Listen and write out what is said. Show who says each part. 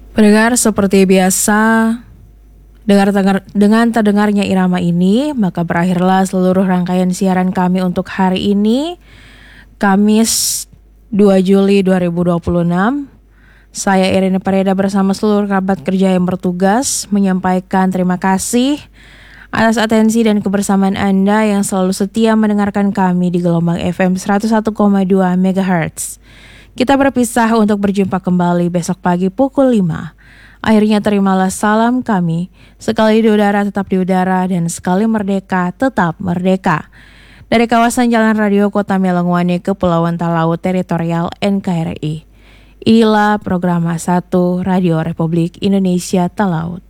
Speaker 1: Pendengar, seperti biasa, dengan terdengarnya irama ini, maka berakhirlah seluruh rangkaian siaran kami untuk hari ini, Kamis 2 Juli 2026. Saya Irene Pareda bersama seluruh kerabat kerja yang bertugas menyampaikan terima kasih atas atensi dan kebersamaan Anda yang selalu setia mendengarkan kami di gelombang FM 101,2 MHz. Kita berpisah untuk berjumpa kembali besok pagi pukul 5. Akhirnya terimalah salam kami, sekali di udara tetap di udara dan sekali merdeka tetap merdeka. Dari kawasan Jalan Radio Kota Melongwane, Kepulauan Talaut Teritorial NKRI. Inilah program 1 Radio Republik Indonesia Talaut.